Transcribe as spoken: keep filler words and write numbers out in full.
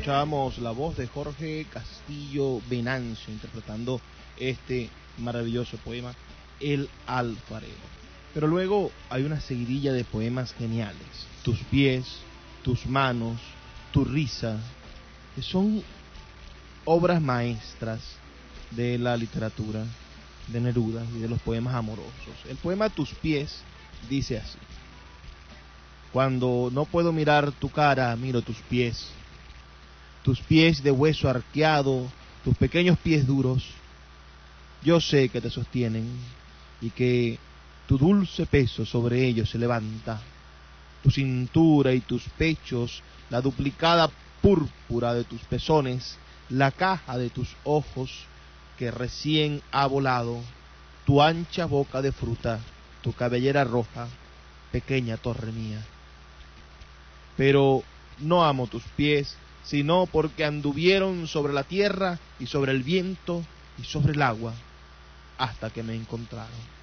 escuchábamos la voz de Jorge Castillo Venancio interpretando este maravilloso poema, El Alfarero. Pero luego hay una seguidilla de poemas geniales. Tus pies, tus manos, tu risa, que son obras maestras de la literatura de Neruda y de los poemas amorosos. El poema Tus pies dice así: cuando no puedo mirar tu cara, miro tus pies, tus pies de hueso arqueado, tus pequeños pies duros. Yo sé que te sostienen y que tu dulce peso sobre ellos se levanta. Tu cintura y tus pechos, la duplicada púrpura de tus pezones, la caja de tus ojos que recién ha volado, tu ancha boca de fruta, tu cabellera roja, pequeña torre mía. Pero no amo tus pies, sino porque anduvieron sobre la tierra y sobre el viento y sobre el agua, hasta que me encontraron.